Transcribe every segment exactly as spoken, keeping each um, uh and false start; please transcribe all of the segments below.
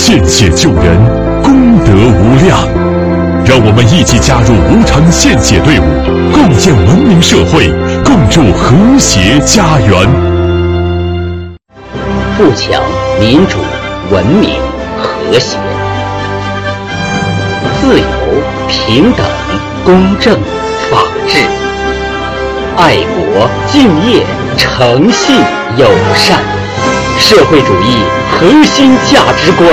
献血救人，功德无量。让我们一起加入无偿献血队伍，共建文明社会，共筑和谐家园。 富强、民主、文明、和谐、自由、平等、公正、法治、爱国、敬业、诚信、友善，社会主义核心价值观。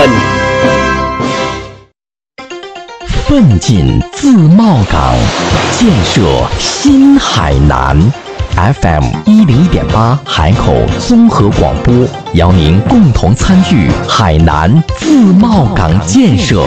奋进自贸港，建设新海南。F M 一零一点八海口综合广播，邀您共同参与海南自贸港建设。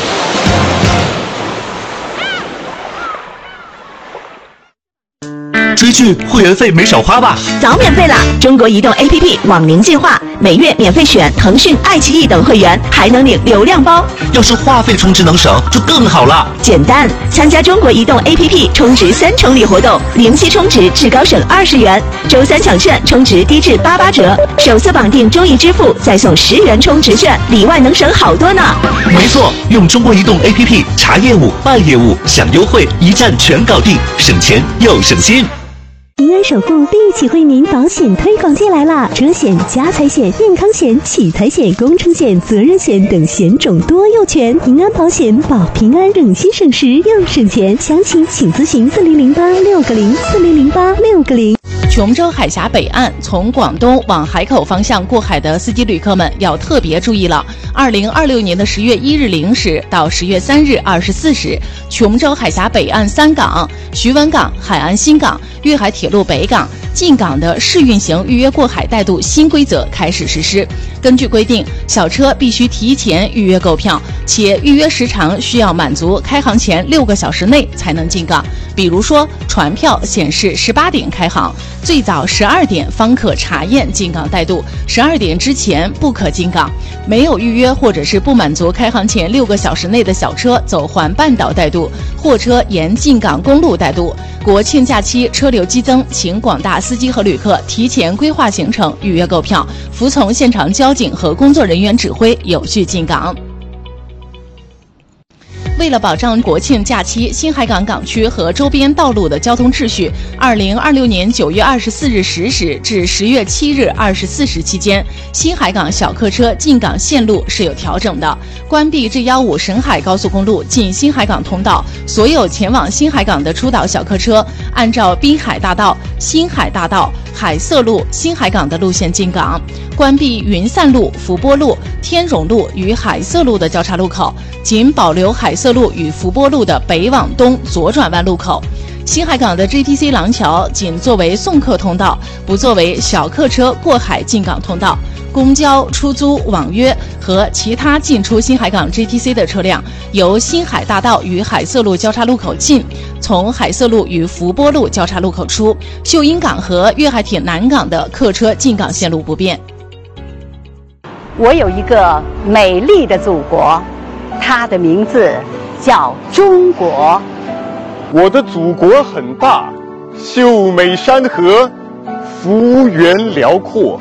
追剧会员费没少花吧？ 早免费啦！中国移动 A P P 网龄计划，每月免费选腾讯、爱奇艺等会员，还能领流量包。 要是话费充值能省，就更好了。 简单，参加中国移动 A P P 充值三重礼活动，零息充值至高省二十元，周三抢券充值低至八八折，首次绑定中移支付再送十元充值券，里外能省好多呢。 没错，用中国移动 A P P 查业务、办业务、享优惠，一站全搞定，省钱又省心。 平安首付立体惠民保险推广季来啦！车险、家财险、健康险、喜财险、工程险、责任险等险种多又全，平安保险保平安，省心省时又省钱。详情请咨询四零零八六个零四零零八六个零。 琼州海峡北岸从广东往海口方向过海的司机旅客们要特别注意了。二零二六年的十月一日零时到十月三日二十四时，琼州海峡北岸三港、徐闻港、海安新港、粤海铁路北港进港的试运行预约过海带渡新规则开始实施。根据规定，小车必须提前预约购票，且预约时长需要满足开航前六个小时内才能进港。比如说，船票显示十八点开航，最早十二点方可查验进港带渡，十二点之前不可进港。没有预约或者是不满足开航前六个小时内的小车走环半岛带渡，货车沿进港公路带渡。国庆假期车流激增，请广大司机和旅客提前规划行程，预约购票，服从现场交警和工作人员指挥，有序进港。为了保障国庆假期新海港港区和周边道路的交通秩序，二零二六年九月二十四日十时至十月七日二十四时期间，新海港小客车进港线路是有调整的。关闭 G 一五 沈海高速公路进新海港通道，所有前往新海港的出岛小客车按照滨海大道、新海大道、海色路、新海港的路线进港。关闭云散路、福波路、天荣路与海色路的交叉路口，仅保留海色路与福波路的北往东左转弯路口。新海港的 G T C 廊桥仅作为送客通道，不作为小客车过海进港通道。公交、出租、网约和其他进出新海港 G T C 的车辆，由新海大道与海色路交叉路口进，从海色路与福波路交叉路口出。秀英港和粤海铁南港的客车进港线路不变。 我有一个美丽的祖国，它的名字叫中国。 我的祖国很大，秀美山河，幅员辽阔。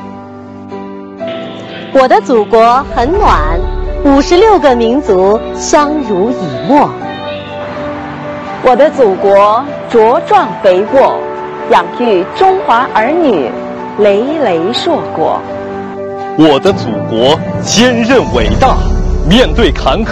我的祖国很暖，五十六个民族相濡以沫。 我的祖国茁壮肥沃，养育中华儿女累累硕果。 我的祖国坚韧伟大，面对坎坷